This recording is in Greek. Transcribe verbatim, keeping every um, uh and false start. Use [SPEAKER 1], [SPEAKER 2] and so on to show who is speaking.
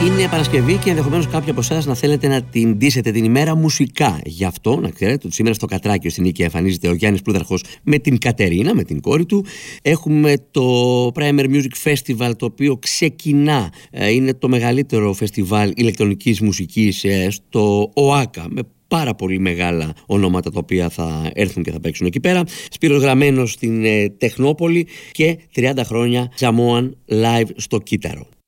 [SPEAKER 1] Είναι Παρασκευή και ενδεχομένως κάποιοι από εσάς να θέλετε να την ντύσετε την ημέρα μουσικά. Γι' αυτό, να ξέρετε ότι σήμερα στο Κατράκιο στην Νίκαια εμφανίζεται ο Γιάννης Πλούταρχος με την Κατερίνα, με την κόρη του. Έχουμε το Primer Music Festival, το οποίο ξεκινά. Είναι το μεγαλύτερο φεστιβάλ ηλεκτρονικής μουσικής στο ΟΑΚΑ, με πάρα πολύ μεγάλα ονόματα τα οποία θα έρθουν και θα παίξουν εκεί πέρα. Σπύρος Γραμμένος στην ε, Τεχνόπολη και τριάντα χρόνια Τζαμόαν live στο Κύτταρο.